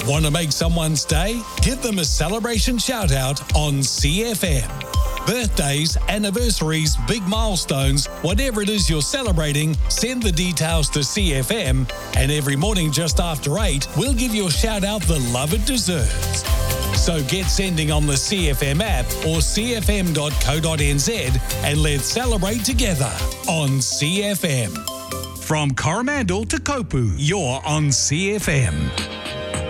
Want to make someone's day? Give them a celebration shout out on CFM. Birthdays, anniversaries, big milestones, whatever it is you're celebrating, send the details to CFM, and every morning just after 8, we'll give your shout out the love it deserves. So get sending on the CFM app or cfm.co.nz and let's celebrate together on CFM. From Coromandel to Kopu, you're on CFM.